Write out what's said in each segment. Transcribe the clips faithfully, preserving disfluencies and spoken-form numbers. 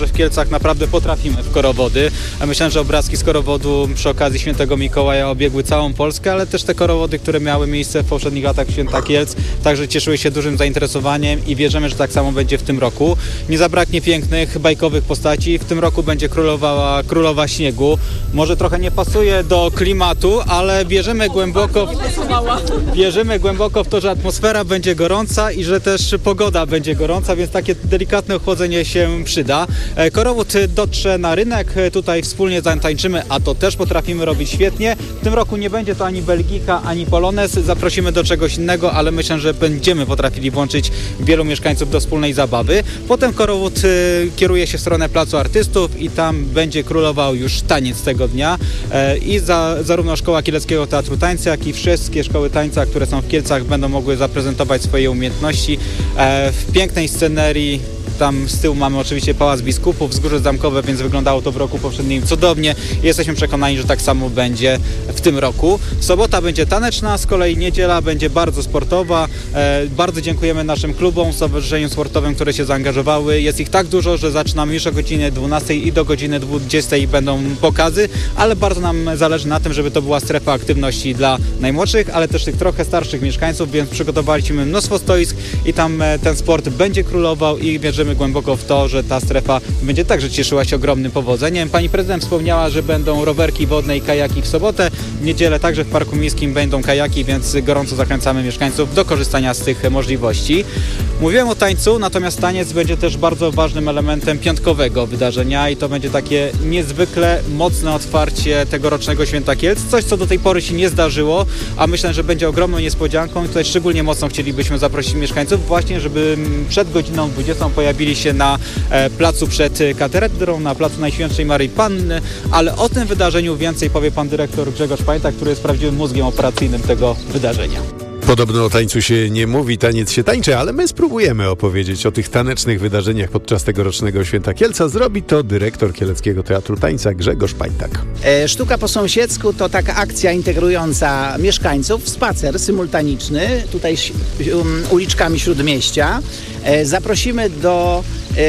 że w Kielcach naprawdę potrafimy w korowody. Myślę, że obrazki z korowodu przy okazji Świętego Mikołaja obiegły całą Polskę, ale też te korowody, które miały miejsce w poprzednich latach Święta Kielc, także cieszyły się dużym zainteresowaniem i wierzymy, że tak samo będzie w tym roku. Nie zabraknie pięknych, bajkowych postaci. W tym roku będzie królowała Królowa Śniegu. Może trochę nie pasuje do klimatu, ale wierzymy głęboko, wierzymy głęboko w to, że atmosfera będzie gorąca i że też pogoda będzie gorąca, więc takie delikatne ochłodzenie się przyda. Korowód dotrze na rynek, tutaj wspólnie zatańczymy, a to też potrafimy robić świetnie. W tym roku nie będzie to ani Belgika, ani Polones. Zaprosimy do czegoś innego, ale myślę, że będziemy potrafili włączyć wielu mieszkańców do wspólnej zabawy. Potem korowód kieruje się w stronę Placu Artystów i tam będzie królował już taniec tego dnia. I za, zarówno Szkoła Kieleckiego Teatru Tańca, jak i wszystkie szkoły tańca, które są w Kielcach, będą mogły zaprezentować swoje umiejętności w pięknej scenerii. Tam z tyłu mamy oczywiście Pałac Biskupów, Wzgórze Zamkowe, więc wyglądało to w roku poprzednim cudownie. Jesteśmy przekonani, że tak samo będzie w tym roku. Sobota będzie taneczna, z kolei niedziela będzie bardzo sportowa. E, bardzo dziękujemy naszym klubom, stowarzyszeniom sportowym, które się zaangażowały. Jest ich tak dużo, że zaczynamy już o godzinie dwunastej i do godziny dwudziestej będą pokazy, ale bardzo nam zależy na tym, żeby to była strefa aktywności dla najmłodszych, ale też tych trochę starszych mieszkańców, więc przygotowaliśmy mnóstwo stoisk i tam e, ten sport będzie królował i wierzymy głęboko w to, że ta strefa będzie także cieszyła się ogromnym powodzeniem. Pani prezydent wspomniała, że będą rowerki wodne i kajaki w sobotę. W niedzielę także w Parku Miejskim będą kajaki, więc gorąco zachęcamy mieszkańców do korzystania z tych możliwości. Mówiłem o tańcu, natomiast taniec będzie też bardzo ważnym elementem piątkowego wydarzenia i to będzie takie niezwykle mocne otwarcie tegorocznego Święta Kielc. Coś, co do tej pory się nie zdarzyło, a myślę, że będzie ogromną niespodzianką. I tutaj szczególnie mocno chcielibyśmy zaprosić mieszkańców właśnie, żeby przed godziną dwudziestą pojawili się na placu przed katedrą, na placu Najświętszej Maryi Panny, ale o tym wydarzeniu więcej powie pan dyrektor Grzegorz Pajta, który jest prawdziwym mózgiem operacyjnym tego wydarzenia. Podobno o tańcu się nie mówi, taniec się tańczy, ale my spróbujemy opowiedzieć o tych tanecznych wydarzeniach podczas tegorocznego Święta Kielca. Zrobi to dyrektor Kieleckiego Teatru Tańca Grzegorz Pajtak. E, Sztuka po sąsiedzku to taka akcja integrująca mieszkańców, spacer symultaniczny, tutaj um, uliczkami Śródmieścia. E, zaprosimy do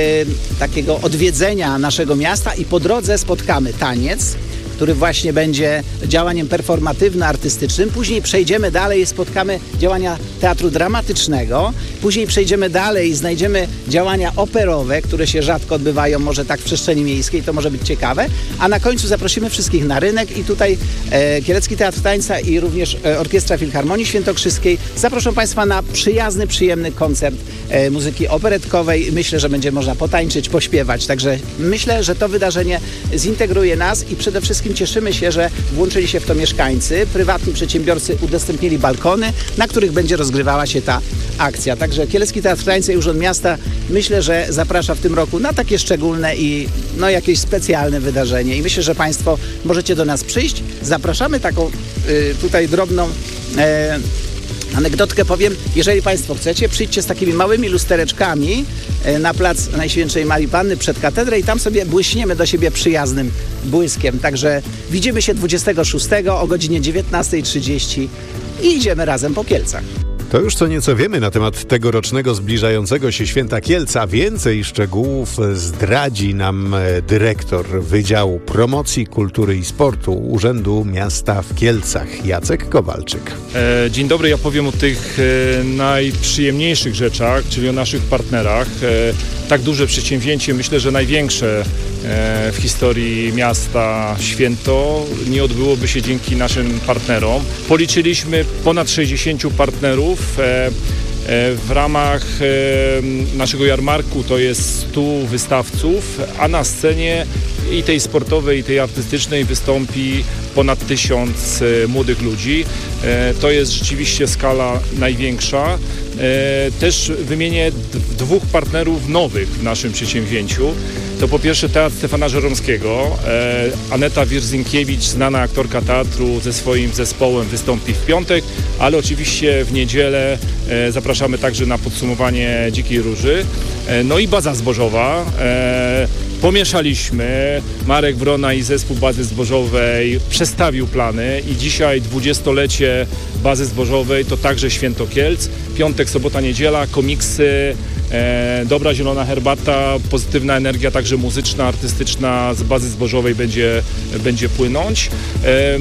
e, takiego odwiedzenia naszego miasta i po drodze spotkamy taniec, który właśnie będzie działaniem performatywno-artystycznym. Później przejdziemy dalej i spotkamy działania teatru dramatycznego. Później przejdziemy dalej i znajdziemy działania operowe, które się rzadko odbywają, może tak w przestrzeni miejskiej, to może być ciekawe. A na końcu zaprosimy wszystkich na rynek i tutaj e, Kielecki Teatr Tańca i również e, Orkiestra Filharmonii Świętokrzyskiej zaproszą Państwa na przyjazny, przyjemny koncert e, muzyki operetkowej. Myślę, że będzie można potańczyć, pośpiewać. Także myślę, że to wydarzenie zintegruje nas i przede wszystkim cieszymy się, że włączyli się w to mieszkańcy. Prywatni przedsiębiorcy udostępnili balkony, na których będzie rozgrywała się ta akcja. Także Kielecki Teatr Tańca i Urząd Miasta myślę, że zaprasza w tym roku na takie szczególne i no, jakieś specjalne wydarzenie. I myślę, że Państwo możecie do nas przyjść. Zapraszamy taką y, tutaj drobną e, anegdotkę powiem. Jeżeli Państwo chcecie, przyjdźcie z takimi małymi lustereczkami na plac Najświętszej Marii Panny przed katedrę i tam sobie błyśniemy do siebie przyjaznym błyskiem. Także widzimy się dwudziestego szóstego o godzinie dziewiętnastej trzydzieści i idziemy razem po Kielcach. To już co nieco wiemy na temat tegorocznego zbliżającego się Święta Kielca. Więcej szczegółów zdradzi nam dyrektor Wydziału Promocji Kultury i Sportu Urzędu Miasta w Kielcach, Jacek Kowalczyk. E, dzień dobry, ja powiem o tych e, najprzyjemniejszych rzeczach, czyli o naszych partnerach. E, tak duże przedsięwzięcie, myślę, że największe e, w historii miasta święto nie odbyłoby się dzięki naszym partnerom. Policzyliśmy ponad sześćdziesięciu partnerów. W ramach naszego jarmarku to jest stu wystawców, a na scenie i tej sportowej, i tej artystycznej wystąpi ponad tysiąc młodych ludzi. To jest rzeczywiście skala największa. Też wymienię dwóch partnerów nowych w naszym przedsięwzięciu. To po pierwsze Teatr Stefana Żeromskiego. Aneta Wirzinkiewicz, znana aktorka teatru, ze swoim zespołem wystąpi w piątek, ale oczywiście w niedzielę zapraszamy także na podsumowanie Dzikiej Róży. No i baza zbożowa. Pomieszaliśmy. Marek Wrona i zespół bazy zbożowej przestawił plany i dzisiaj dwudziestolecie bazy zbożowej to także Święto Kielc. Piątek, sobota, niedziela, komiksy, e, dobra zielona herbata, pozytywna energia, także muzyczna, artystyczna z bazy zbożowej będzie, będzie płynąć. E, e,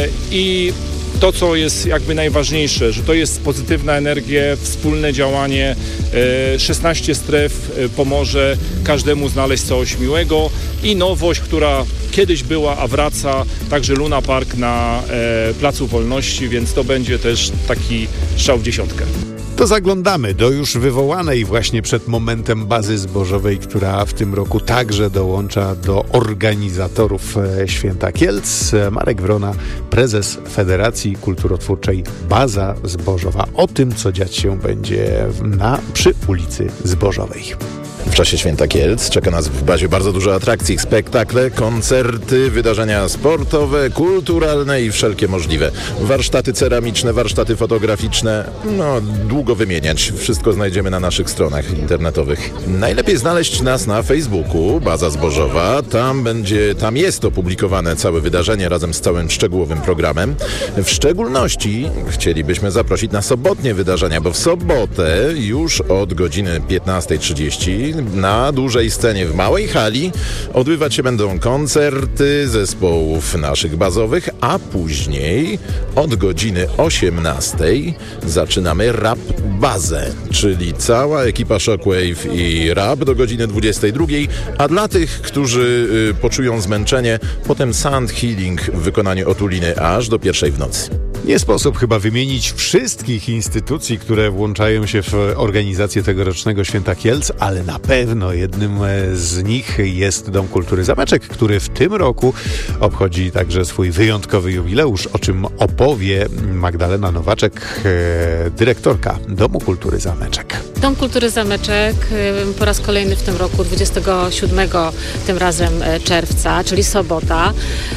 I to, co jest jakby najważniejsze, że to jest pozytywna energia, wspólne działanie, szesnaście stref pomoże każdemu znaleźć coś miłego i nowość, która kiedyś była, a wraca, także Luna Park na Placu Wolności, więc to będzie też taki strzał w dziesiątkę. To zaglądamy do już wywołanej właśnie przed momentem bazy zbożowej, która w tym roku także dołącza do organizatorów Święta Kielc. Marek Wrona, prezes Federacji Kulturotwórczej Baza Zbożowa. O tym, co dziać się będzie na, przy ulicy Zbożowej. W czasie Święta Kielc czeka nas w bazie bardzo dużo atrakcji, spektakle, koncerty, wydarzenia sportowe, kulturalne i wszelkie możliwe. Warsztaty ceramiczne, warsztaty fotograficzne, no długo wymieniać. Wszystko znajdziemy na naszych stronach internetowych. Najlepiej znaleźć nas na Facebooku, Baza Zbożowa. Tam będzie, tam jest opublikowane całe wydarzenie razem z całym szczegółowym programem. W szczególności chcielibyśmy zaprosić na sobotnie wydarzenia, bo w sobotę już od godziny piętnastej trzydzieści na dużej scenie w małej hali odbywać się będą koncerty zespołów naszych bazowych, a później od godziny osiemnastej zaczynamy Rap Bazę, czyli cała ekipa Shockwave i Rap do godziny dwudziestej drugiej, a dla tych, którzy y, poczują zmęczenie, potem Sound Healing w wykonaniu Otuliny aż do pierwszej w nocy. Nie sposób chyba wymienić wszystkich instytucji, które włączają się w organizację tegorocznego Święta Kielc, ale na pewno jednym z nich jest Dom Kultury Zameczek, który w tym roku obchodzi także swój wyjątkowy jubileusz, o czym opowie Magdalena Nowaczek, dyrektorka Domu Kultury Zameczek. Dom Kultury Zameczek po raz kolejny w tym roku, dwudziestego siódmego tym razem czerwca, czyli sobota,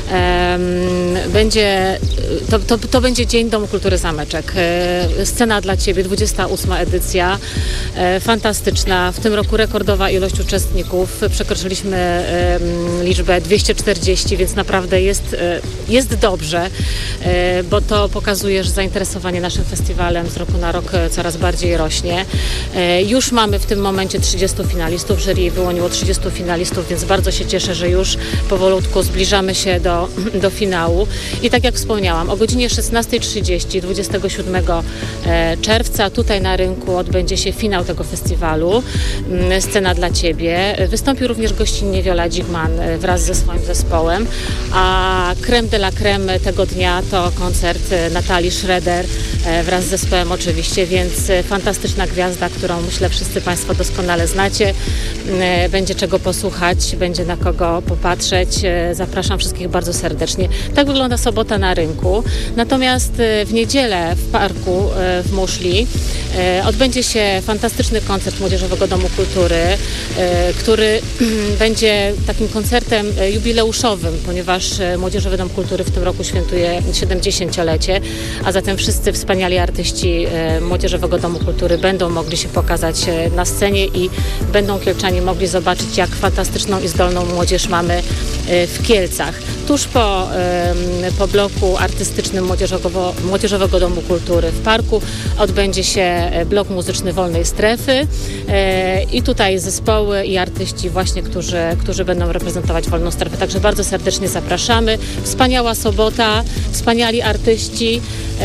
będzie, to, to, to będzie Dzień Domu Kultury Zameczek. Scena dla Ciebie, dwudziesta ósma edycja, fantastyczna. W tym roku rekordowa ilość uczestników. Przekroczyliśmy liczbę dwieście czterdzieści, więc naprawdę jest, jest dobrze, bo to pokazuje, że zainteresowanie naszym festiwalem z roku na rok coraz bardziej rośnie. Już mamy w tym momencie trzydziestu finalistów, jury wyłoniło trzydziestu finalistów, więc bardzo się cieszę, że już powolutku zbliżamy się do, do finału. I tak jak wspomniałam, o godzinie szesnastej trzydzieści dwudziestego siódmego czerwca tutaj na rynku odbędzie się finał tego festiwalu. Scena dla Ciebie. Wystąpi również gościnnie Wiola Dzigman wraz ze swoim zespołem, a creme de la creme tego dnia to koncert Natalii Schroeder wraz z zespołem oczywiście, więc fantastyczna gwiazda, którą myślę wszyscy Państwo doskonale znacie. Będzie czego posłuchać, będzie na kogo popatrzeć. Zapraszam wszystkich bardzo serdecznie. Tak wygląda sobota na rynku. Natomiast w niedzielę w parku w Muszli odbędzie się fantastyczny koncert Młodzieżowego Domu Kultury, który będzie takim koncertem jubileuszowym, ponieważ Młodzieżowy Dom Kultury w tym roku świętuje siedemdziesięciolecie, a zatem wszyscy wspaniali artyści Młodzieżowego Domu Kultury będą mogli się pokazać na scenie i będą kielczanie mogli zobaczyć, jak fantastyczną i zdolną młodzież mamy w Kielcach. Tuż po, po bloku artystycznym Młodzieżowego, Młodzieżowego Domu Kultury w parku odbędzie się blok muzyczny Wolnej Strefy i tutaj zespoły i artyści właśnie, którzy, którzy będą reprezentować Wolną Strefę. Także bardzo serdecznie zapraszamy. Wspaniała sobota, wspaniali artyści.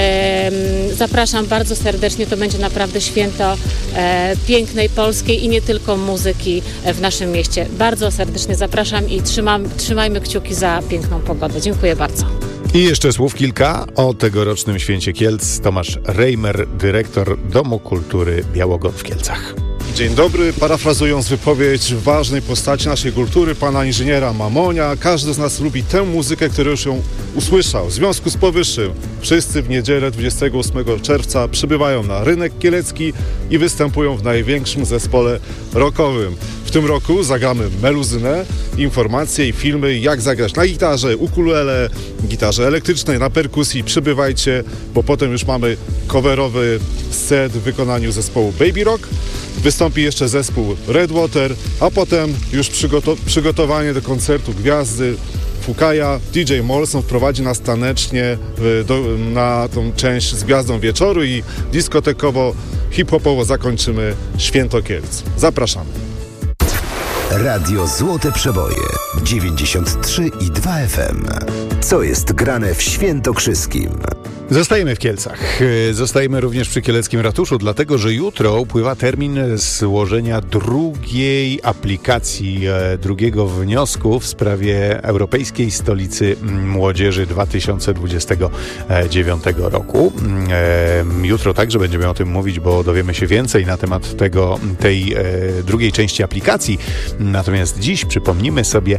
Zapraszam bardzo serdecznie. To będzie naprawdę święto pięknej polskiej i nie tylko muzyki w naszym mieście. Bardzo serdecznie zapraszam i trzymam, trzymajmy kciuki za piękną pogodę. Dziękuję bardzo. I jeszcze słów kilka o tegorocznym Święcie Kielc. Tomasz Reimer, dyrektor Domu Kultury Białogol w Kielcach. Dzień dobry. Parafrazując wypowiedź ważnej postaci naszej kultury, pana inżyniera Mamonia, każdy z nas lubi tę muzykę, którą już ją usłyszał. W związku z powyższym wszyscy w niedzielę dwudziestego ósmego czerwca przybywają na rynek kielecki i występują w największym zespole rockowym. W tym roku zagramy meluzynę, informacje i filmy, jak zagrać na gitarze, ukulele, gitarze elektrycznej, na perkusji. Przybywajcie, bo potem już mamy coverowy set w wykonaniu zespołu Baby Rock. Wystąpi jeszcze zespół Redwater, a potem już przygoto- przygotowanie do koncertu Gwiazdy Fukaja, D J Molson wprowadzi nas tanecznie w, do, na tą część z Gwiazdą Wieczoru i dyskotekowo, hip-hopowo zakończymy Święto Kielc. Zapraszamy. Radio Złote Przeboje dziewięćdziesiąt trzy i dwa F M. Co jest grane w Świętokrzyskim? Zostajemy w Kielcach. Zostajemy również przy kieleckim ratuszu, dlatego że jutro upływa termin złożenia drugiej aplikacji, drugiego wniosku w sprawie Europejskiej Stolicy Młodzieży dwa tysiące dwudziestego dziewiątego roku. Jutro także będziemy o tym mówić, bo dowiemy się więcej na temat tego, tej drugiej części aplikacji. Natomiast dziś przypomnimy sobie,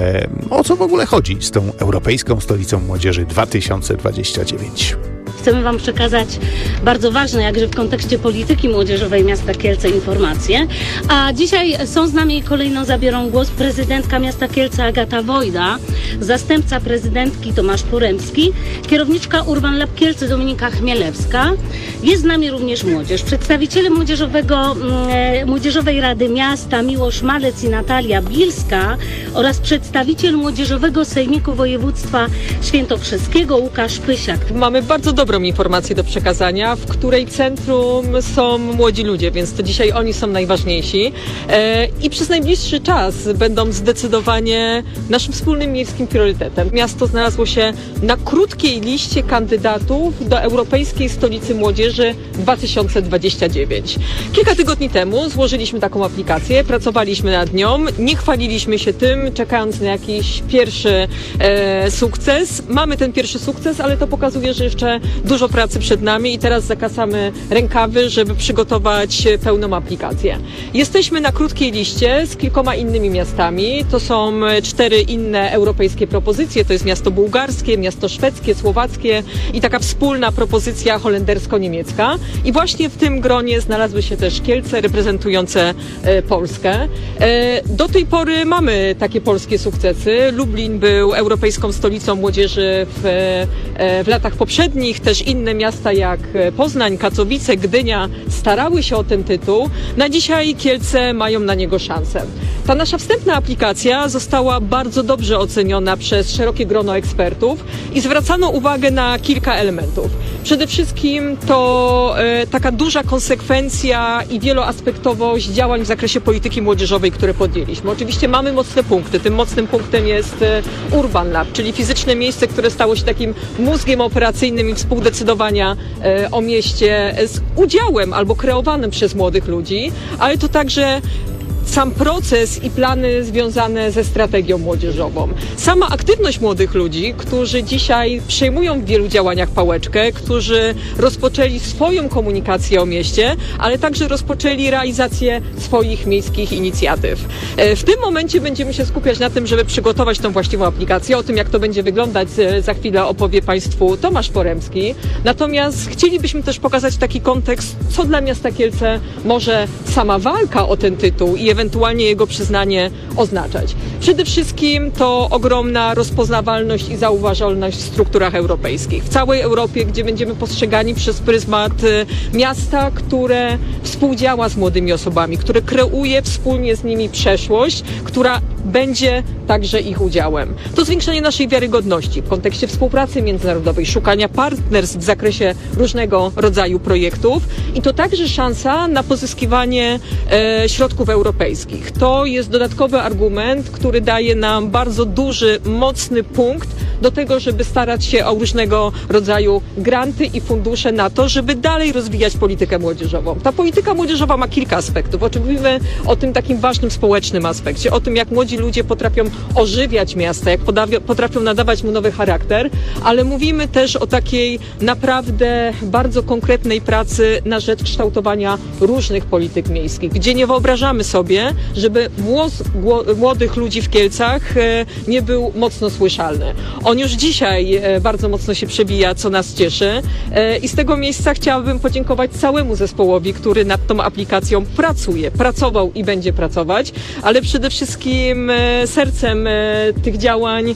o co w ogóle chodzi z tą Europejską Stolicą Młodzieży dwa tysiące dwudziestego dziewiątego. Chcemy Wam przekazać bardzo ważne, jakże w kontekście polityki młodzieżowej miasta Kielce, informacje. A dzisiaj są z nami i kolejno zabiorą głos prezydentka miasta Kielce Agata Wojda, zastępca prezydentki Tomasz Poremski, kierowniczka Urban Lab Kielce Dominika Chmielewska. Jest z nami również młodzież. Przedstawiciele młodzieżowego, e, Młodzieżowej Rady Miasta Miłosz Malec i Natalia Bilska oraz przedstawiciel Młodzieżowego Sejmiku Województwa Świętokrzyskiego Łukasz Pysiak. Mamy bardzo dobrą informację do przekazania, w której centrum są młodzi ludzie, więc to dzisiaj oni są najważniejsi e, i przez najbliższy czas będą zdecydowanie naszym wspólnym miejskim priorytetem. Miasto znalazło się na krótkiej liście kandydatów do Europejskiej Stolicy Młodzieży dwa tysiące dwudziestego dziewiątego. Kilka tygodni temu złożyliśmy taką aplikację, pracowaliśmy nad nią, nie chwaliliśmy się tym, czekając na jakiś pierwszy e, sukces. Mamy ten pierwszy sukces, ale to pokazuje, że jeszcze dużo pracy przed nami i teraz zakasamy rękawy, żeby przygotować pełną aplikację. Jesteśmy na krótkiej liście z kilkoma innymi miastami. To są cztery inne europejskie propozycje. To jest miasto bułgarskie, miasto szwedzkie, słowackie i taka wspólna propozycja holendersko-niemiecka. I właśnie w tym gronie znalazły się też Kielce reprezentujące e, Polskę. E, do tej pory mamy takie polskie sukcesy. Lublin był Europejską Stolicą Młodzieży w, e, w latach poprzednich. Też inne miasta jak Poznań, Katowice, Gdynia starały się o ten tytuł. Na dzisiaj Kielce mają na niego szansę. Ta nasza wstępna aplikacja została bardzo dobrze oceniona przez szerokie grono ekspertów i zwracano uwagę na kilka elementów. Przede wszystkim to e, taka duża konsekwencja i wieloaspektowość działań w zakresie polityki młodzieżowej, które podjęliśmy. Oczywiście mamy mocne punkty. Tym mocnym punktem jest e, Urban Lab, czyli fizyczne miejsce, które stało się takim mózgiem operacyjnym i współdecydowania e, o mieście z udziałem albo kreowanym przez młodych ludzi, ale to także sam proces i plany związane ze strategią młodzieżową. Sama aktywność młodych ludzi, którzy dzisiaj przejmują w wielu działaniach pałeczkę, którzy rozpoczęli swoją komunikację o mieście, ale także rozpoczęli realizację swoich miejskich inicjatyw. W tym momencie będziemy się skupiać na tym, żeby przygotować tą właściwą aplikację. O tym, jak to będzie wyglądać, za chwilę opowie Państwu Tomasz Poremski. Natomiast chcielibyśmy też pokazać taki kontekst, co dla miasta Kielce może sama walka o ten tytuł i ewentualnie jego przyznanie oznaczać. Przede wszystkim to ogromna rozpoznawalność i zauważalność w strukturach europejskich. W całej Europie, gdzie będziemy postrzegani przez pryzmat miasta, które współdziała z młodymi osobami, które kreuje wspólnie z nimi przeszłość, która będzie także ich udziałem. To zwiększenie naszej wiarygodności w kontekście współpracy międzynarodowej, szukania partnerstw w zakresie różnego rodzaju projektów i to także szansa na pozyskiwanie e, środków europejskich. To jest dodatkowy argument, który daje nam bardzo duży, mocny punkt do tego, żeby starać się o różnego rodzaju granty i fundusze na to, żeby dalej rozwijać politykę młodzieżową. Ta polityka młodzieżowa ma kilka aspektów. Oczywiście mówimy o tym takim ważnym społecznym aspekcie, o tym, jak młodzi ludzie potrafią ożywiać miasta, jak potrafią nadawać mu nowy charakter, ale mówimy też o takiej naprawdę bardzo konkretnej pracy na rzecz kształtowania różnych polityk miejskich, gdzie nie wyobrażamy sobie, żeby głos młodych ludzi w Kielcach nie był mocno słyszalny. On już dzisiaj bardzo mocno się przebija, co nas cieszy i z tego miejsca chciałabym podziękować całemu zespołowi, który nad tą aplikacją pracuje, pracował i będzie pracować, ale przede wszystkim sercem tych działań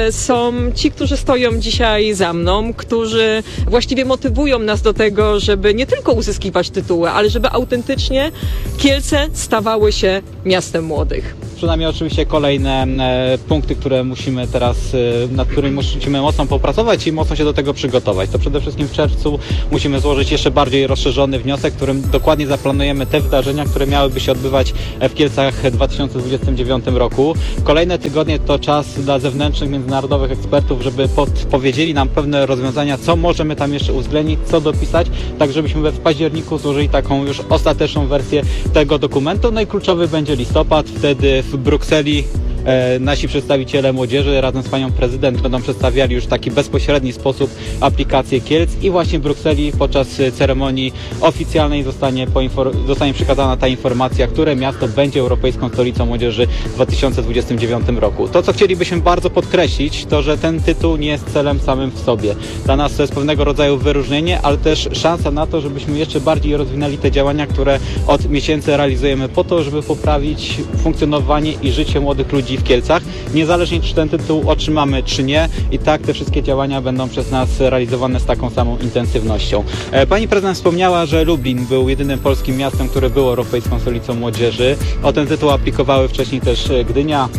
są ci, którzy stoją dzisiaj za mną, którzy właściwie motywują nas do tego, żeby nie tylko uzyskiwać tytuły, ale żeby autentycznie Kielce stawały się miastem młodych. przed nami oczywiście kolejne e, punkty, które musimy teraz, e, nad którymi musimy mocno popracować i mocno się do tego przygotować. To przede wszystkim w czerwcu musimy złożyć jeszcze bardziej rozszerzony wniosek, w którym dokładnie zaplanujemy te wydarzenia, które miałyby się odbywać w Kielcach w dwa tysiące dwudziestym dziewiątym roku. Kolejne tygodnie to czas dla zewnętrznych, międzynarodowych ekspertów, żeby podpowiedzieli nam pewne rozwiązania, co możemy tam jeszcze uwzględnić, co dopisać, tak żebyśmy w październiku złożyli taką już ostateczną wersję tego dokumentu. No i kluczowy będzie listopad, wtedy w Brukseli e, nasi przedstawiciele młodzieży razem z panią prezydent będą przedstawiali już w taki bezpośredni sposób aplikację Kielc i właśnie w Brukseli podczas ceremonii oficjalnej zostanie, zostanie przekazana ta informacja, które miasto będzie Europejską Stolicą Młodzieży w dwa tysiące dwudziestym dziewiątym roku. To, co chcielibyśmy bardzo podkreślić, to, że ten tytuł nie jest celem samym w sobie. Dla nas to jest pewnego rodzaju wyróżnienie, ale też szansa na to, żebyśmy jeszcze bardziej rozwinęli te działania, które od miesięcy realizujemy po to, żeby poprawić funkcjonowanie i życie młodych ludzi w Kielcach. Niezależnie czy ten tytuł otrzymamy, czy nie, i tak te wszystkie działania będą przez nas realizowane z taką samą intensywnością. Pani prezydent wspomniała, że Lublin był jedynym polskim miastem, które było Europejską Stolicą Młodzieży. O ten tytuł aplikowały wcześniej też Gdynia,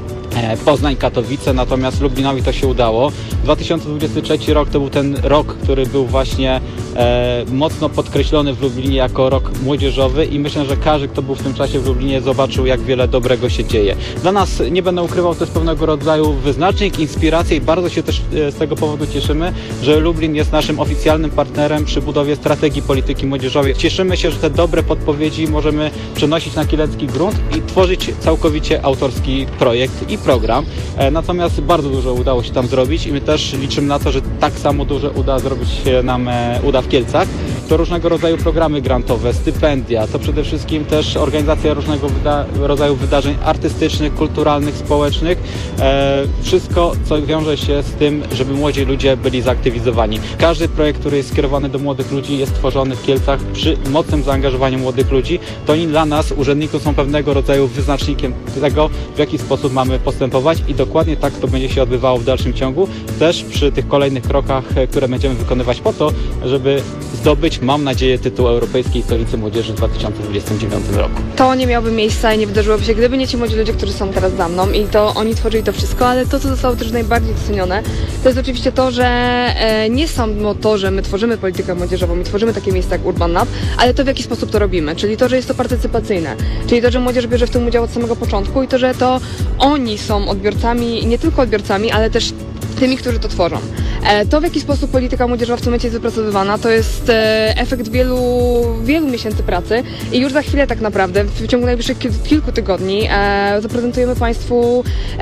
Poznań, Katowice, natomiast Lublinowi to się udało. dwa tysiące dwudziesty trzeci rok to był ten rok, który był właśnie e, mocno podkreślony w Lublinie jako rok młodzieżowy i myślę, że każdy, kto był w tym czasie w Lublinie, zobaczył, jak wiele dobrego się dzieje. Dla nas, nie będę ukrywał, to jest pewnego rodzaju wyznacznik, inspiracja i bardzo się też e, z tego powodu cieszymy, że Lublin jest naszym oficjalnym partnerem przy budowie strategii polityki młodzieżowej. Cieszymy się, że te dobre podpowiedzi możemy przenosić na kielecki grunt i tworzyć całkowicie autorski projekt i program. Natomiast bardzo dużo udało się tam zrobić i my też liczymy na to, że tak samo dużo uda zrobić się nam uda w Kielcach. To różnego rodzaju programy grantowe, stypendia, to przede wszystkim też organizacja różnego wyda rodzaju wydarzeń artystycznych, kulturalnych, społecznych. E, wszystko, co wiąże się z tym, żeby młodzi ludzie byli zaktywizowani. Każdy projekt, który jest skierowany do młodych ludzi, jest tworzony w Kielcach przy mocnym zaangażowaniu młodych ludzi. To oni dla nas, urzędników, są pewnego rodzaju wyznacznikiem tego, w jaki sposób mamy postępować i dokładnie tak to będzie się odbywało w dalszym ciągu, też przy tych kolejnych krokach, które będziemy wykonywać po to, żeby zdobyć, mam nadzieję, tytuł Europejskiej Stolicy Młodzieży w dwa tysiące dwudziestym dziewiątym roku. To nie miałoby miejsca i nie wydarzyłoby się, gdyby nie ci młodzi ludzie, którzy są teraz za mną, i to oni tworzyli to wszystko, ale to, co zostało też najbardziej docenione, to jest oczywiście to, że e, nie samo to, że my tworzymy politykę młodzieżową i tworzymy takie miejsca jak Urban Lab, ale to, w jaki sposób to robimy, czyli to, że jest to partycypacyjne, czyli to, że młodzież bierze w tym udział od samego początku i to, że to oni są odbiorcami, i nie tylko odbiorcami, ale też tymi, którzy to tworzą. To, w jaki sposób polityka młodzieżowa w tym momencie jest wypracowywana, to jest efekt wielu, wielu miesięcy pracy i już za chwilę tak naprawdę, w ciągu najbliższych kilku tygodni zaprezentujemy Państwu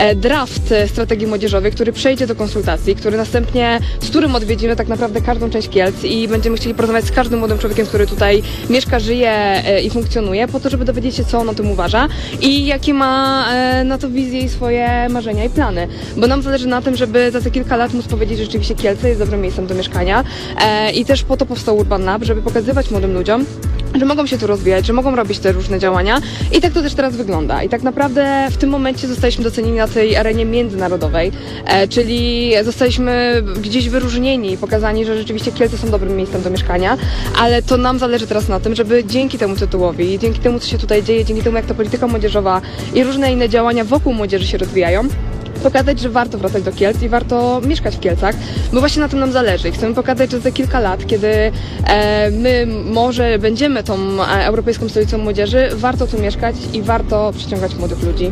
draft strategii młodzieżowej, który przejdzie do konsultacji, który następnie, z którym odwiedzimy tak naprawdę każdą część Kielc i będziemy chcieli porozmawiać z każdym młodym człowiekiem, który tutaj mieszka, żyje i funkcjonuje, po to, żeby dowiedzieć się, co on o tym uważa i jakie ma na to wizje i swoje marzenia i plany. Bo nam zależy na tym, żeby za te kilka lat móc powiedzieć, że rzeczywiście Kielce jest dobrym miejscem do mieszkania e, i też po to powstał Urban Lab, żeby pokazywać młodym ludziom, że mogą się tu rozwijać, że mogą robić te różne działania i tak to też teraz wygląda. I tak naprawdę w tym momencie zostaliśmy docenieni na tej arenie międzynarodowej, e, czyli zostaliśmy gdzieś wyróżnieni i pokazani, że rzeczywiście Kielce są dobrym miejscem do mieszkania, ale to nam zależy teraz na tym, żeby dzięki temu tytułowi, dzięki temu, co się tutaj dzieje, dzięki temu, jak ta polityka młodzieżowa i różne inne działania wokół młodzieży się rozwijają, pokazać, że warto wracać do Kielc i warto mieszkać w Kielcach, bo właśnie na tym nam zależy. Chcemy pokazać, że za kilka lat, kiedy e, my może będziemy tą e, Europejską Stolicą Młodzieży, warto tu mieszkać i warto przyciągać młodych ludzi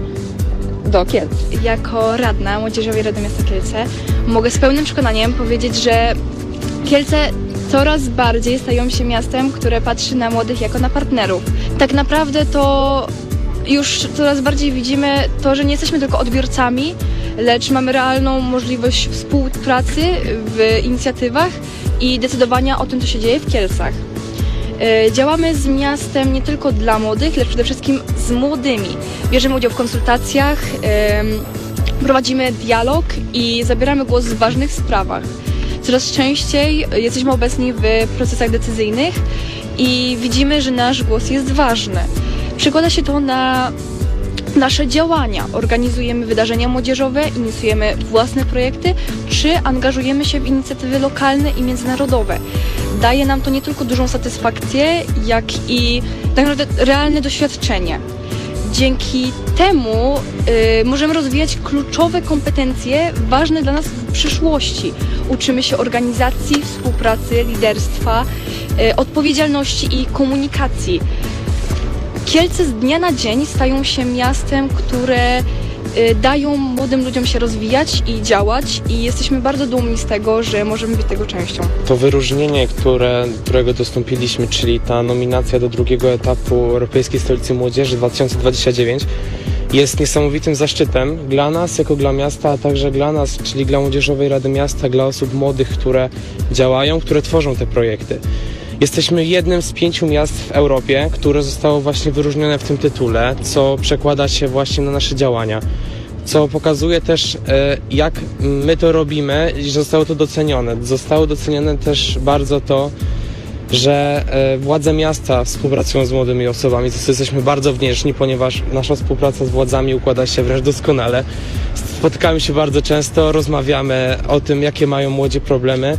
do Kielc. Jako radna Młodzieżowej Rady Miasta Kielce mogę z pełnym przekonaniem powiedzieć, że Kielce coraz bardziej stają się miastem, które patrzy na młodych jako na partnerów. Tak naprawdę to już coraz bardziej widzimy to, że nie jesteśmy tylko odbiorcami, lecz mamy realną możliwość współpracy w inicjatywach i decydowania o tym, co się dzieje w Kielcach. Działamy z miastem nie tylko dla młodych, lecz przede wszystkim z młodymi. Bierzemy udział w konsultacjach, prowadzimy dialog i zabieramy głos w ważnych sprawach. Coraz częściej jesteśmy obecni w procesach decyzyjnych i widzimy, że nasz głos jest ważny. Przekłada się to na nasze działania. Organizujemy wydarzenia młodzieżowe, inicjujemy własne projekty, czy angażujemy się w inicjatywy lokalne i międzynarodowe. Daje nam to nie tylko dużą satysfakcję, jak i tak naprawdę realne doświadczenie. dzięki temu y, możemy rozwijać kluczowe kompetencje ważne dla nas w przyszłości. Uczymy się organizacji, współpracy, liderstwa, y, odpowiedzialności i komunikacji. Kielce z dnia na dzień stają się miastem, które dają młodym ludziom się rozwijać i działać i jesteśmy bardzo dumni z tego, że możemy być tego częścią. To wyróżnienie, które, którego dostąpiliśmy, czyli ta nominacja do drugiego etapu Europejskiej Stolicy Młodzieży dwa tysiące dwudziestego dziewiątego, jest niesamowitym zaszczytem dla nas jako dla miasta, a także dla nas, czyli dla Młodzieżowej Rady Miasta, dla osób młodych, które działają, które tworzą te projekty. Jesteśmy jednym z pięciu miast w Europie, które zostało właśnie wyróżnione w tym tytule, co przekłada się właśnie na nasze działania, co pokazuje też, jak my to robimy i zostało to docenione. Zostało docenione też bardzo to, że władze miasta współpracują z młodymi osobami, za co jesteśmy bardzo wdzięczni, ponieważ nasza współpraca z władzami układa się wręcz doskonale. Spotykamy się bardzo często, rozmawiamy o tym, jakie mają młodzi problemy.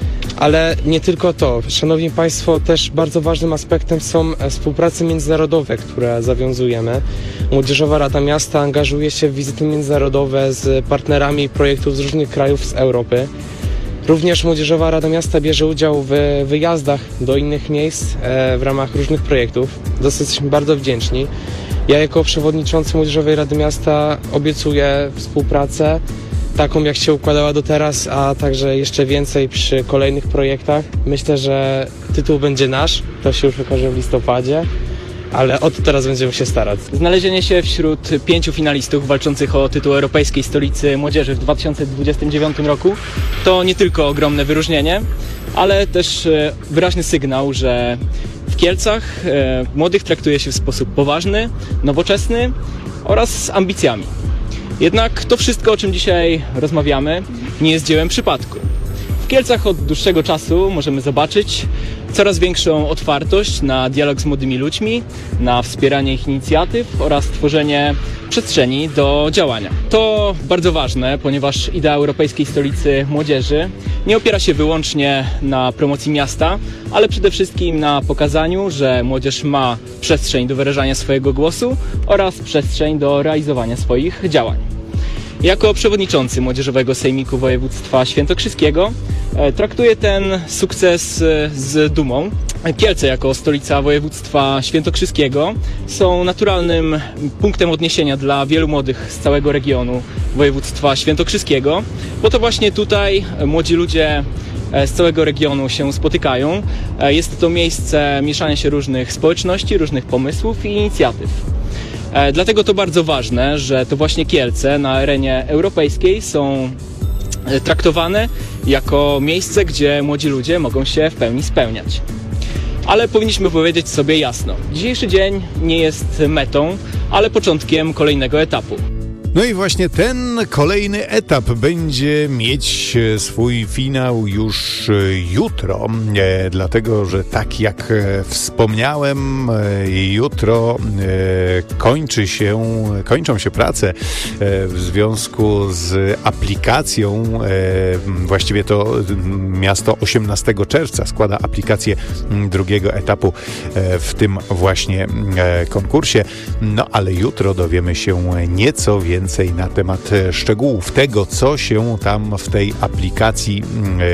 Ale nie tylko to. Szanowni Państwo, też bardzo ważnym aspektem są współprace międzynarodowe, które zawiązujemy. Młodzieżowa Rada Miasta angażuje się w wizyty międzynarodowe z partnerami projektów z różnych krajów z Europy. Również Młodzieżowa Rada Miasta bierze udział w wyjazdach do innych miejsc w ramach różnych projektów. Za co jesteśmy bardzo wdzięczni. Ja jako przewodniczący Młodzieżowej Rady Miasta obiecuję współpracę taką, jak się układała do teraz, a także jeszcze więcej przy kolejnych projektach. Myślę, że tytuł będzie nasz, to się już okaże w listopadzie, ale o to teraz będziemy się starać. Znalezienie się wśród pięciu finalistów walczących o tytuł Europejskiej Stolicy Młodzieży w dwa tysiące dwudziestym dziewiątym roku to nie tylko ogromne wyróżnienie, ale też wyraźny sygnał, że w Kielcach młodych traktuje się w sposób poważny, nowoczesny oraz z ambicjami. Jednak to wszystko, o czym dzisiaj rozmawiamy, nie jest dziełem przypadku. W Kielcach od dłuższego czasu możemy zobaczyć coraz większą otwartość na dialog z młodymi ludźmi, na wspieranie ich inicjatyw oraz tworzenie przestrzeni do działania. To bardzo ważne, ponieważ idea Europejskiej Stolicy Młodzieży nie opiera się wyłącznie na promocji miasta, ale przede wszystkim na pokazaniu, że młodzież ma przestrzeń do wyrażania swojego głosu oraz przestrzeń do realizowania swoich działań. Jako przewodniczący Młodzieżowego Sejmiku Województwa Świętokrzyskiego traktuję ten sukces z dumą. Kielce jako stolica województwa świętokrzyskiego są naturalnym punktem odniesienia dla wielu młodych z całego regionu województwa świętokrzyskiego, bo to właśnie tutaj młodzi ludzie z całego regionu się spotykają. Jest to miejsce mieszania się różnych społeczności, różnych pomysłów i inicjatyw. Dlatego to bardzo ważne, że to właśnie Kielce na arenie europejskiej są traktowane jako miejsce, gdzie młodzi ludzie mogą się w pełni spełniać. Ale powinniśmy powiedzieć sobie jasno, dzisiejszy dzień nie jest metą, ale początkiem kolejnego etapu. No i właśnie ten kolejny etap będzie mieć swój finał już jutro, e, dlatego że tak jak e, wspomniałem, e, jutro e, kończy się, kończą się prace e, w związku z aplikacją, e, właściwie to miasto osiemnastego czerwca składa aplikację drugiego etapu e, w tym właśnie e, konkursie, no ale jutro dowiemy się nieco więcej więcej na temat szczegółów tego, co się tam w tej aplikacji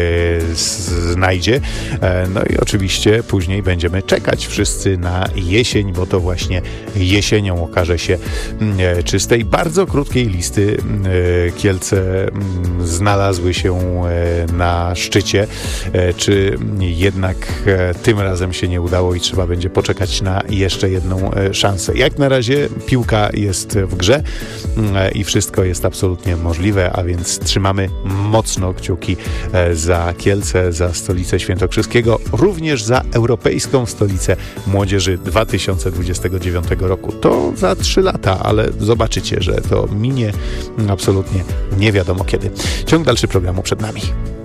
e, znajdzie. E, no i oczywiście później będziemy czekać wszyscy na jesień, bo to właśnie jesienią okaże się, e, czy z tej bardzo krótkiej listy e, Kielce m, znalazły się e, na szczycie, e, czy jednak e, tym razem się nie udało i trzeba będzie poczekać na jeszcze jedną e, szansę. Jak na razie piłka jest w grze e, i wszystko jest absolutnie możliwe, a więc trzymamy mocno kciuki za Kielce, za stolicę Świętokrzyskiego, również za Europejską Stolicę Młodzieży dwa tysiące dwudziestego dziewiątego roku. To za trzy lata, ale zobaczycie, że to minie absolutnie nie wiadomo kiedy. Ciąg dalszy programu przed nami.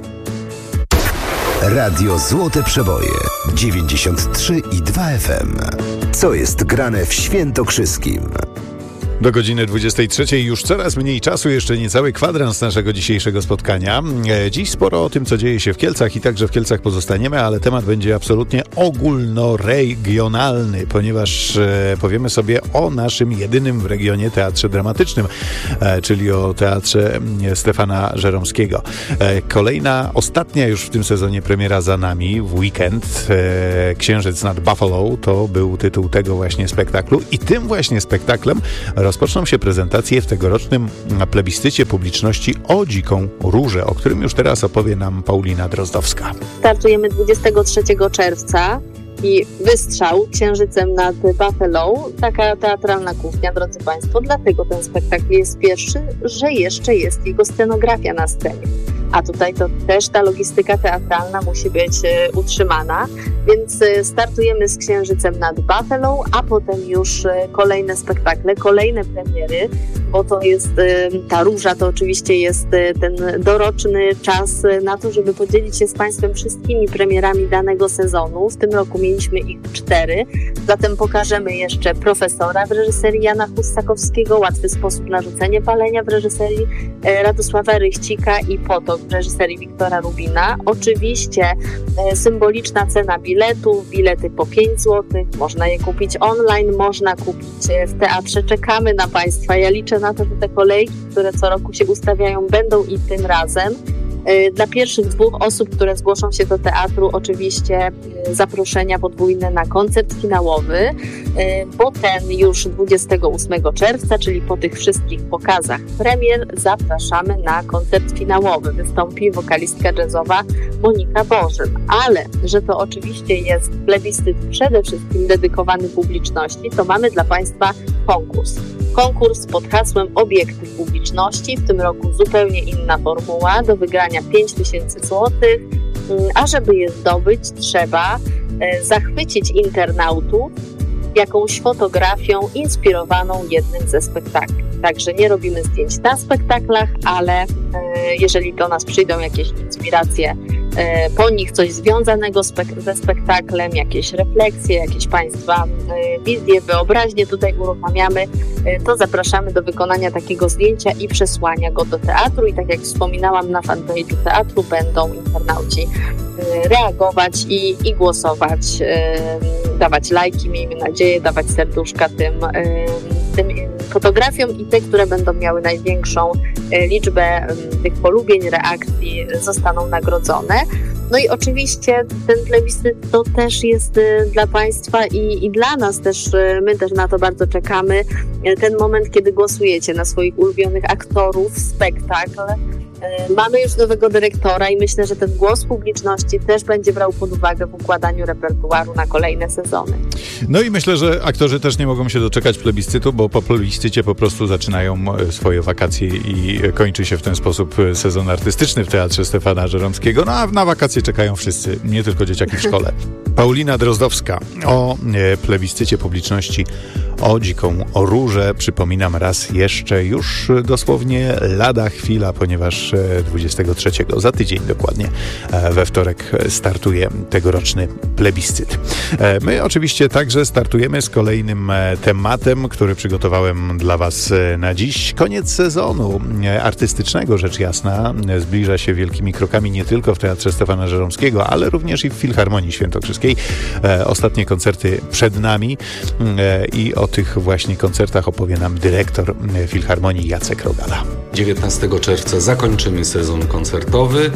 Radio Złote Przeboje dziewięćdziesiąt trzy i dwa F M. Co jest grane w Świętokrzyskim? Do godziny dwudziestej trzeciej już coraz mniej czasu, jeszcze niecały kwadrans naszego dzisiejszego spotkania. Dziś sporo o tym, co dzieje się w Kielcach i także w Kielcach pozostaniemy, ale temat będzie absolutnie ogólnoregionalny, ponieważ e, powiemy sobie o naszym jedynym w regionie teatrze dramatycznym, e, czyli o teatrze Stefana Żeromskiego. E, kolejna, ostatnia już w tym sezonie premiera za nami w weekend. E, Księżyc nad Buffalo to był tytuł tego właśnie spektaklu i tym właśnie spektaklem rozpoczną się prezentacje w tegorocznym plebiscycie publiczności o Dziką Różę, o którym już teraz opowie nam Paulina Drozdowska. Startujemy dwudziestego trzeciego czerwca i wystrzał Księżycem nad Buffalo, taka teatralna kuchnia, drodzy Państwo, dlatego ten spektakl jest pierwszy, że jeszcze jest jego scenografia na scenie. A tutaj to też ta logistyka teatralna musi być e, utrzymana, więc e, startujemy z Księżycem nad Buffalo, a potem już e, kolejne spektakle, kolejne premiery, bo to jest e, ta Róża, to oczywiście jest e, ten doroczny czas e, na to, żeby podzielić się z Państwem wszystkimi premierami danego sezonu. W tym roku mieliśmy ich cztery, zatem pokażemy jeszcze Profesora w reżyserii Jana Hussakowskiego, Łatwy sposób na rzucenie palenia w reżyserii e, Radosława Rychcika i Potok w reżyserii Wiktora Rubina. Oczywiście e, symboliczna cena biletów, bilety po pięć złotych, można je kupić online, można kupić w teatrze. Czekamy na Państwa. Ja liczę na to, że te kolejki, które co roku się ustawiają, będą i tym razem. Dla pierwszych dwóch osób, które zgłoszą się do teatru, oczywiście zaproszenia podwójne na koncert finałowy. Potem już dwudziestego ósmego czerwca, czyli po tych wszystkich pokazach premier, zapraszamy na koncert finałowy. Wystąpi wokalistka jazzowa Monika Bożym. Ale, że to oczywiście jest plebiscyt przede wszystkim dedykowany publiczności, to mamy dla Państwa konkurs. Konkurs pod hasłem Obiektyw Publiczności. W tym roku zupełnie inna formuła. Do wygrania pięć tysięcy złotych, a żeby je zdobyć, trzeba zachwycić internautów jakąś fotografią inspirowaną jednym ze spektakli. Także nie robimy zdjęć na spektaklach, ale jeżeli do nas przyjdą jakieś inspiracje po nich, coś związanego spek- ze spektaklem, jakieś refleksje, jakieś Państwa wizje, wyobraźnie tutaj uruchamiamy, to zapraszamy do wykonania takiego zdjęcia i przesłania go do teatru. I tak jak wspominałam, na fanpage'u teatru będą internauci reagować i, i głosować, dawać lajki, miejmy nadzieję, dawać serduszka tym, tym fotografiom i te, które będą miały największą liczbę tych polubień, reakcji, zostaną nagrodzone. No i oczywiście ten plebiscyt to też jest dla Państwa i, i dla nas też, my też na to bardzo czekamy, ten moment, kiedy głosujecie na swoich ulubionych aktorów, spektakl. Mamy już nowego dyrektora i myślę, że ten głos publiczności też będzie brał pod uwagę w układaniu repertuaru na kolejne sezony. No i myślę, że aktorzy też nie mogą się doczekać plebiscytu, bo po plebiscycie po prostu zaczynają swoje wakacje i kończy się w ten sposób sezon artystyczny w Teatrze Stefana Żeromskiego. No a na wakacje czekają wszyscy, nie tylko dzieciaki w szkole. Paulina Drozdowska o plebiscycie publiczności o Dziką Różę. Przypominam raz jeszcze, już dosłownie lada chwila, ponieważ dwudziestego trzeciego, za tydzień dokładnie, we wtorek startuje tegoroczny plebiscyt. My oczywiście także startujemy z kolejnym tematem, który przygotowałem dla Was na dziś. Koniec sezonu artystycznego, rzecz jasna, zbliża się wielkimi krokami nie tylko w Teatrze Stefana Żeromskiego, ale również i w Filharmonii Świętokrzyskiej. Ostatnie koncerty przed nami i o tych właśnie koncertach opowie nam dyrektor Filharmonii Jacek Rogala. dziewiętnastego czerwca zakończymy sezon koncertowy.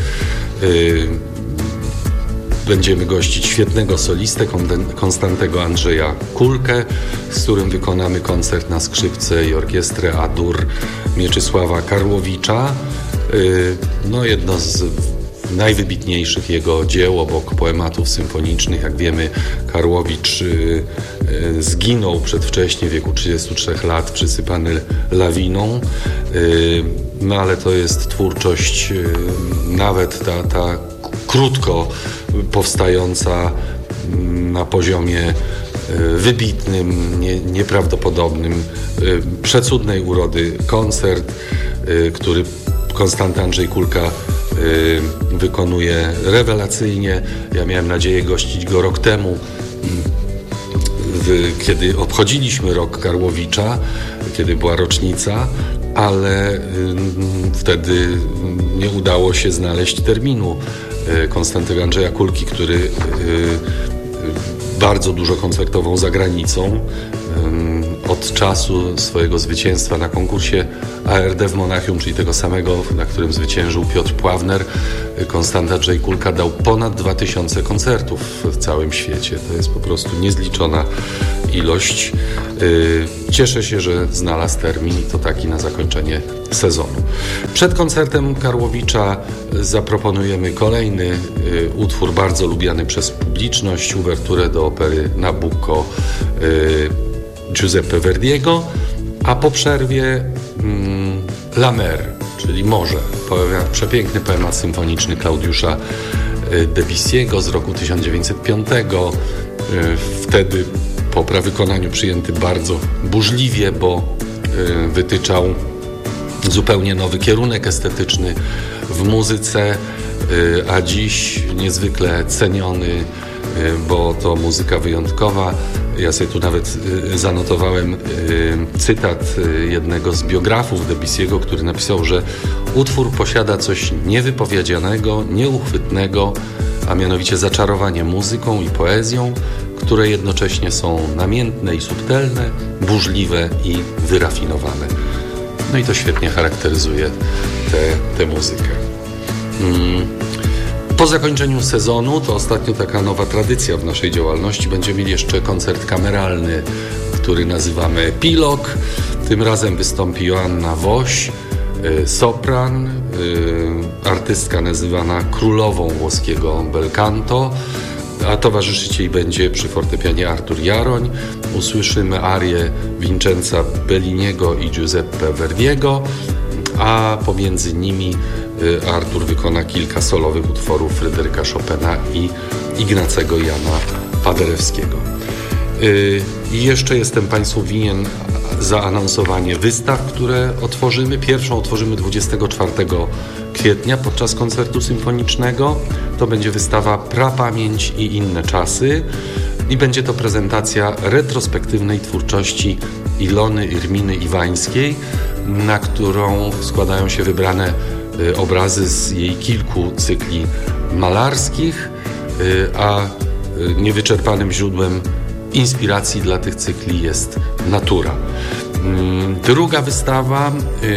Będziemy gościć świetnego solistę, Konstantego Andrzeja Kulkę, z którym wykonamy koncert na skrzypce i orkiestrę A-dur Mieczysława Karłowicza. No, jedno z najwybitniejszych jego dzieł, obok poematów symfonicznych. Jak wiemy, Karłowicz y, y, zginął przedwcześnie w wieku trzydziestu trzech lat, przysypany lawiną. Y, no ale to jest twórczość, y, nawet ta, ta krótko powstająca y, na poziomie y, wybitnym, nie, nieprawdopodobnym, y, przecudnej urody koncert, y, który Konstanty Andrzej Kulka wykonuje rewelacyjnie. Ja miałem nadzieję gościć go rok temu, w, kiedy obchodziliśmy rok Karłowicza. kiedy była rocznica, ale y, wtedy nie udało się znaleźć terminu y, Konstantego Andrzeja Kulki, który y, y, bardzo dużo koncertował za granicą. Od czasu swojego zwycięstwa na konkursie A R D w Monachium, czyli tego samego, na którym zwyciężył Piotr Pławner, Konstanty Andrzej Kulka dał ponad dwa tysiące koncertów w całym świecie. To jest po prostu niezliczona ilość. Cieszę się, że znalazł termin i to taki na zakończenie sezonu. Przed koncertem Karłowicza zaproponujemy kolejny utwór bardzo lubiany przez publiczność, uwerturę do opery Nabucco Giuseppe Verdiego, a po przerwie mm, La Mer, czyli Morze, poema, przepiękny poemat symfoniczny Klaudiusza Debussy'ego z roku tysiąc dziewięćset piątego. Wtedy po prawykonaniu przyjęty bardzo burzliwie, bo wytyczał zupełnie nowy kierunek estetyczny w muzyce, a dziś niezwykle ceniony, bo to muzyka wyjątkowa. Ja sobie tu nawet zanotowałem cytat jednego z biografów Debussy'ego, który napisał, że utwór posiada coś niewypowiedzianego, nieuchwytnego, a mianowicie zaczarowanie muzyką i poezją, które jednocześnie są namiętne i subtelne, burzliwe i wyrafinowane. No i to świetnie charakteryzuje tę muzykę. Mm. Po zakończeniu sezonu, to ostatnio taka nowa tradycja w naszej działalności, będziemy mieli jeszcze koncert kameralny, który nazywamy Epilog. Tym razem wystąpi Joanna Woś, sopran, artystka nazywana królową włoskiego bel canto, a towarzyszyć jej będzie przy fortepianie Artur Jaroń. Usłyszymy arię Vincenza Belliniego i Giuseppe Verdiego, a pomiędzy nimi Artur wykona kilka solowych utworów Fryderyka Chopina i Ignacego Jana Paderewskiego. I jeszcze jestem Państwu winien zaanonsowanie wystaw, które otworzymy. Pierwszą otworzymy dwudziestego czwartego kwietnia podczas koncertu symfonicznego. To będzie wystawa Prapamięć i inne czasy i będzie to prezentacja retrospektywnej twórczości Ilony Irminy Iwańskiej, na którą składają się wybrane obrazy z jej kilku cykli malarskich, a niewyczerpanym źródłem inspiracji dla tych cykli jest natura. Druga wystawa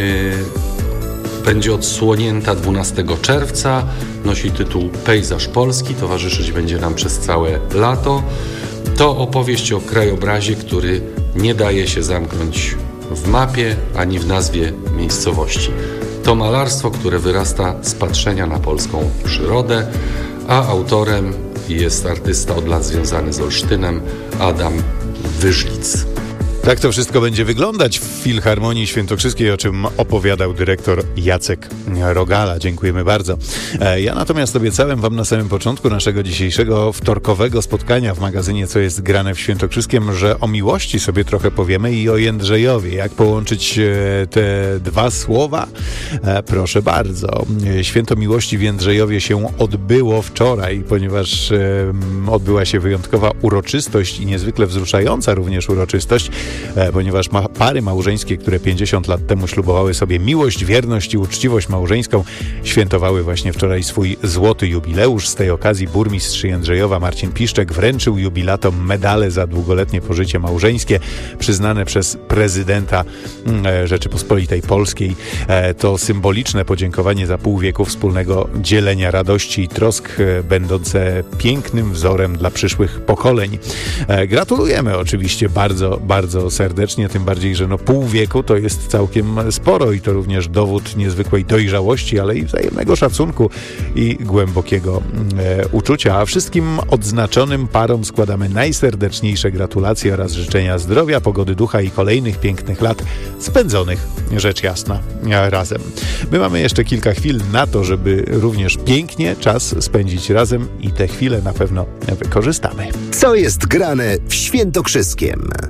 będzie odsłonięta dwunastego czerwca, nosi tytuł Pejzaż Polski, towarzyszyć będzie nam przez całe lato. To opowieść o krajobrazie, który nie daje się zamknąć w mapie ani w nazwie miejscowości. To malarstwo, które wyrasta z patrzenia na polską przyrodę, a autorem jest artysta od lat związany z Olsztynem, Adam Wyżlic. Tak to wszystko będzie wyglądać w Filharmonii Świętokrzyskiej, o czym opowiadał dyrektor Jacek Rogala. Dziękujemy bardzo. Ja natomiast obiecałem Wam na samym początku naszego dzisiejszego wtorkowego spotkania w magazynie Co jest grane w Świętokrzyskiem, że o miłości sobie trochę powiemy i o Jędrzejowie. Jak połączyć te dwa słowa? Proszę bardzo. Święto Miłości w Jędrzejowie się odbyło wczoraj, ponieważ odbyła się wyjątkowa uroczystość i niezwykle wzruszająca również uroczystość, ponieważ ma pary małżeńskie, które pięćdziesiąt lat temu ślubowały sobie miłość, wierność i uczciwość małżeńską, świętowały właśnie wczoraj swój złoty jubileusz. Z tej okazji burmistrz Jędrzejowa Marcin Piszczek wręczył jubilatom medale za długoletnie pożycie małżeńskie przyznane przez prezydenta Rzeczypospolitej Polskiej. To symboliczne podziękowanie za pół wieku wspólnego dzielenia radości i trosk, będące pięknym wzorem dla przyszłych pokoleń. Gratulujemy oczywiście bardzo, bardzo serdecznie, tym bardziej, że no pół wieku to jest całkiem sporo i to również dowód niezwykłej dojrzałości, ale i wzajemnego szacunku i głębokiego e, uczucia. A wszystkim odznaczonym parom składamy najserdeczniejsze gratulacje oraz życzenia zdrowia, pogody ducha i kolejnych pięknych lat spędzonych, rzecz jasna, razem. My mamy jeszcze kilka chwil na to, żeby również pięknie czas spędzić razem i te chwile na pewno wykorzystamy. Co jest grane w Świętokrzyskiem?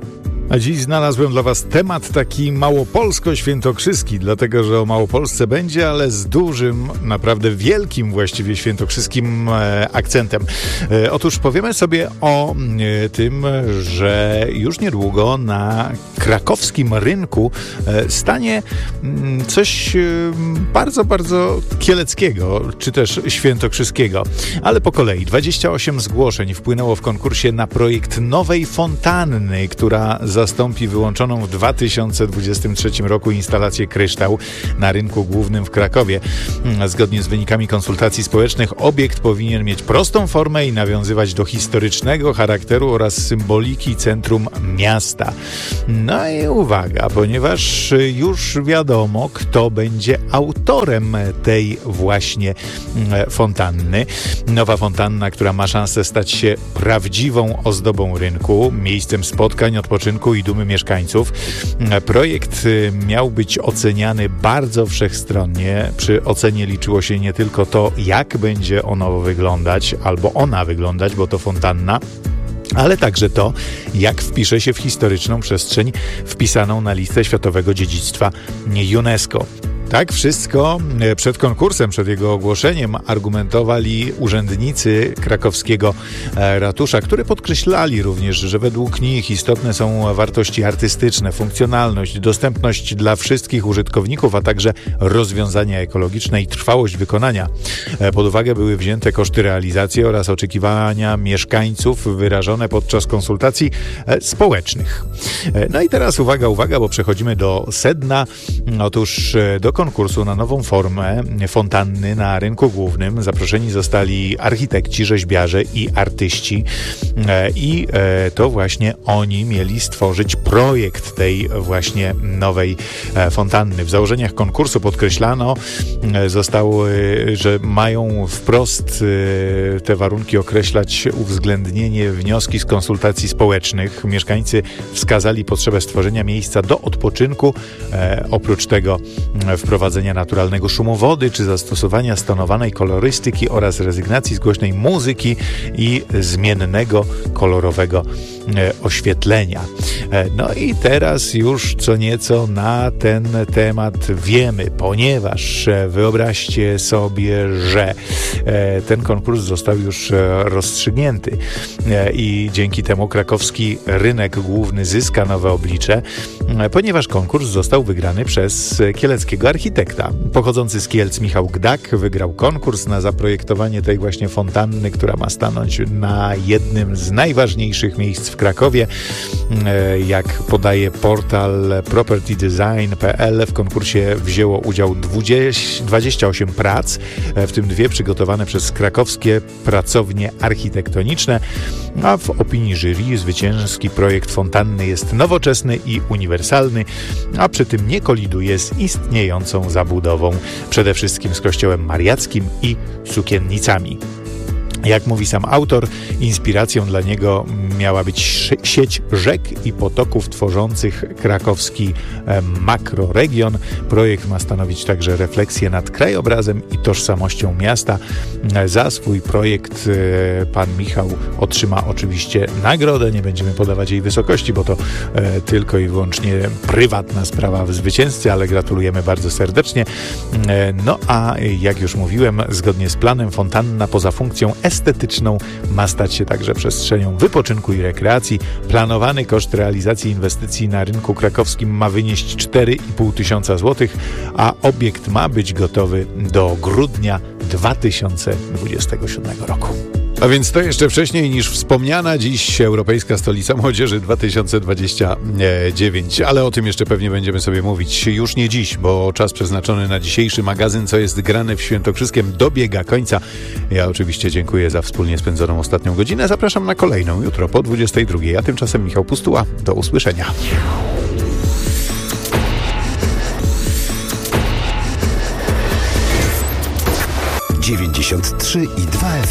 A dziś znalazłem dla Was temat taki małopolsko-świętokrzyski, dlatego że o Małopolsce będzie, ale z dużym, naprawdę wielkim właściwie świętokrzyskim e, akcentem. E, otóż powiemy sobie o e, tym, że już niedługo na krakowskim rynku e, stanie m, coś e, bardzo, bardzo kieleckiego, czy też świętokrzyskiego. Ale po kolei dwadzieścia osiem zgłoszeń wpłynęło w konkursie na projekt nowej fontanny, która zastąpi wyłączoną w dwa tysiące dwudziestym trzecim roku instalację Kryształ na rynku głównym w Krakowie. Zgodnie z wynikami konsultacji społecznych obiekt powinien mieć prostą formę i nawiązywać do historycznego charakteru oraz symboliki centrum miasta. No i uwaga, ponieważ już wiadomo, kto będzie autorem tej właśnie fontanny. Nowa fontanna, która ma szansę stać się prawdziwą ozdobą rynku, miejscem spotkań, odpoczynku i dumy mieszkańców. Projekt miał być oceniany bardzo wszechstronnie. Przy ocenie liczyło się nie tylko to, jak będzie ono wyglądać, albo ona wyglądać, bo to fontanna, ale także to, jak wpisze się w historyczną przestrzeń wpisaną na listę Światowego Dziedzictwa UNESCO. Tak wszystko przed konkursem, przed jego ogłoszeniem argumentowali urzędnicy krakowskiego ratusza, którzy podkreślali również, że według nich istotne są wartości artystyczne, funkcjonalność, dostępność dla wszystkich użytkowników, a także rozwiązania ekologiczne i trwałość wykonania. Pod uwagę były wzięte koszty realizacji oraz oczekiwania mieszkańców wyrażone podczas konsultacji społecznych. No i teraz uwaga, uwaga, bo przechodzimy do sedna. Otóż do konkursu na nową formę fontanny na rynku głównym zaproszeni zostali architekci, rzeźbiarze i artyści i to właśnie oni mieli stworzyć projekt tej właśnie nowej fontanny. W założeniach konkursu podkreślano zostało, że mają wprost te warunki określać uwzględnienie wnioski z konsultacji społecznych. Mieszkańcy wskazali potrzebę stworzenia miejsca do odpoczynku, oprócz tego wprowadzenia naturalnego szumu wody, czy zastosowania stonowanej kolorystyki oraz rezygnacji z głośnej muzyki i zmiennego, kolorowego oświetlenia. No i teraz już co nieco na ten temat wiemy, ponieważ wyobraźcie sobie, że ten konkurs został już rozstrzygnięty i dzięki temu krakowski rynek główny zyska nowe oblicze, ponieważ konkurs został wygrany przez kieleckiego architekta. Pochodzący z Kielc Michał Gdak wygrał konkurs na zaprojektowanie tej właśnie fontanny, która ma stanąć na jednym z najważniejszych miejsc w Krakowie. Jak podaje portal property design kropka p l, w konkursie wzięło udział dwadzieścia osiem prac, w tym dwie przygotowane przez krakowskie pracownie architektoniczne, a w opinii jury zwycięski projekt fontanny jest nowoczesny i uniwersalny, a przy tym nie koliduje z istniejącą zabudową, przede wszystkim z kościołem mariackim i sukiennicami. Jak mówi sam autor, inspiracją dla niego miała być sieć rzek i potoków tworzących krakowski makroregion. Projekt ma stanowić także refleksję nad krajobrazem i tożsamością miasta. Za swój projekt pan Michał otrzyma oczywiście nagrodę. Nie będziemy podawać jej wysokości, bo to tylko i wyłącznie prywatna sprawa w zwycięzcy, ale gratulujemy bardzo serdecznie. No a jak już mówiłem, zgodnie z planem fontanna poza funkcją estetyczną ma stać się także przestrzenią wypoczynku i rekreacji. Planowany koszt realizacji inwestycji na rynku krakowskim ma wynieść cztery i pół tysiąca złotych, a obiekt ma być gotowy do grudnia dwa tysiące dwudziestego siódmego roku. A więc to jeszcze wcześniej niż wspomniana dziś Europejska Stolica Młodzieży dwa tysiące dwudziesty dziewiąty. Ale o tym jeszcze pewnie będziemy sobie mówić już nie dziś, bo czas przeznaczony na dzisiejszy magazyn, co jest grane w Świętokrzyskiem, dobiega końca. Ja oczywiście dziękuję za wspólnie spędzoną ostatnią godzinę. Zapraszam na kolejną jutro po dwudziestej drugiej. A tymczasem Michał Pustuła. Do usłyszenia. dziewięćdziesiąt trzy i dwa F